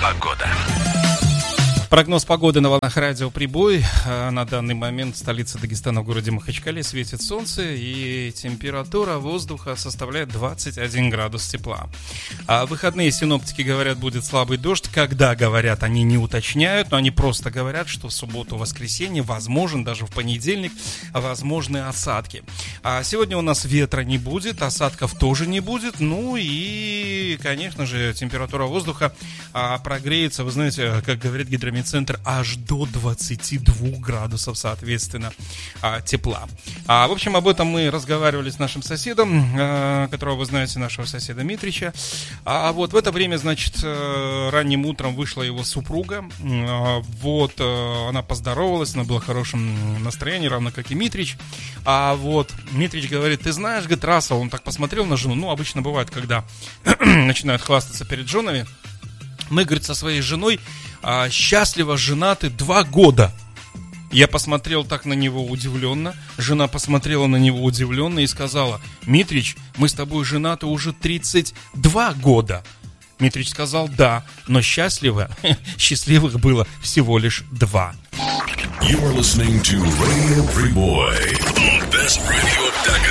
Погода. Прогноз погоды на волнах радио «Прибой». На данный момент в столице Дагестана, в городе Махачкале, светит солнце, и температура воздуха составляет 21 градус тепла. А в выходные синоптики говорят, будет слабый дождь. Когда говорят, они не уточняют, но они просто говорят, что в субботу-воскресенье, возможен даже в понедельник, возможны осадки. А сегодня у нас ветра не будет, осадков тоже не будет. Ну и, конечно же, температура воздуха прогреется, вы знаете, как говорит гидрометеорология, центр, аж до 22 градусов, соответственно, тепла. В общем, об этом мы разговаривали с нашим соседом, которого вы знаете, нашего соседа Митрича. А вот в это время, значит, ранним утром вышла его супруга. Вот, она поздоровалась, она была в хорошем настроении, равно как и Митрич. А вот Митрич говорит: ты знаешь, говорит, Рассел, он так посмотрел на жену. Ну, обычно бывает, когда начинают хвастаться перед женами. Мы, говорит, со своей женой счастливо женаты 2 года. Я посмотрел так на него удивленно. Жена посмотрела на него удивленно и сказала: Митрич, мы с тобой женаты уже 32 года. Митрич сказал: да, но счастливых было всего лишь 2. You are listening to Radio Priboi, best radio